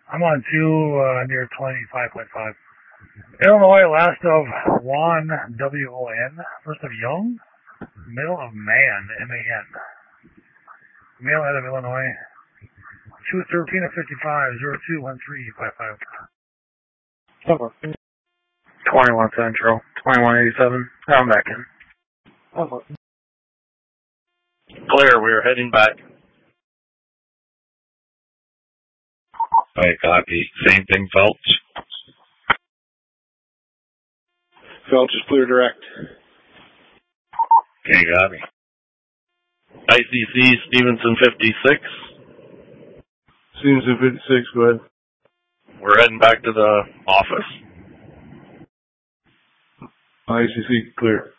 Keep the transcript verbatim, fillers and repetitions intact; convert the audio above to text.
I'm on two uh, near twenty-five point five. Illinois, last of Juan, W O N. First of Young, middle of Man, M A N. Male out of Illinois. two thirteen of fifty-five, zero two one three five five. Over. twenty-one Central, twenty-one eighty-seven. I'm back in. Over. Clear, we are heading back. I copy. Same thing, Felch. Felch is clear direct. Okay, copy. I C C, Stevenson fifty-six. Stevenson fifty-six, go ahead. We're heading back to the office. I C C, clear.